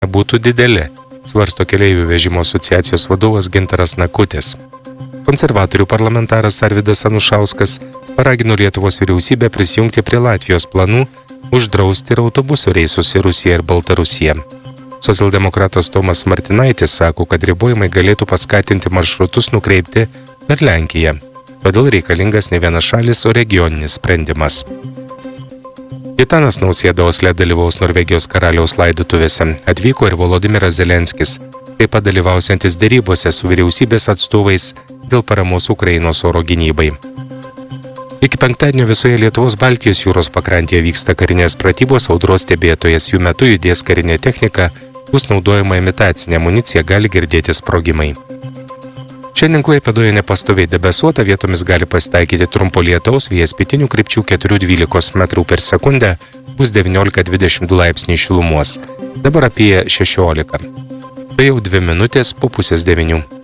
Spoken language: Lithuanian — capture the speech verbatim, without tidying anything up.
nebūtų dideli, svarsto keleivių vežimo asociacijos vadovas Gintaras Nakutis. Konservatorių parlamentaras Arvydas Anušauskas paragino Lietuvos vyriausybę prisijungti prie Latvijos planų uždrausti ir autobusų reisus į Rusiją ir Baltarusiją. Socialdemokratas Tomas Martinaitis sako, kad ribojimai galėtų paskatinti maršrutus nukreipti per Lenkiją. Todėl reikalingas ne vienašalis, o regioninis sprendimas. Gitanas Nausėda Osle dalyvaus Norvegijos karaliaus laidotuvėse. Atvyko ir Volodimiras Zelenskis, taip pat dalyvausiantis derybose su vyriausybės atstovais dėl paramos Ukrainos oro gynybai. Iki penktadienio visoje Lietuvos Baltijos jūros pakrantėje vyksta karinės pratybos, audros stebėtojas, jų metu judės karinė technika, bus naudojama imitacinė amunicija, gali girdėti sprogimai. Šiandien Klaipėdoje nepastoviai debesuota, vietomis gali pasitaikyti trumpo lietaus, vėjas pietinių krypčių keturi dvylika metrų per sekundę, bus devyniolika dvidešimt du laipsniai šilumos, dabar apie šešiolika. Tai jau dvi minutės po pusės devynių.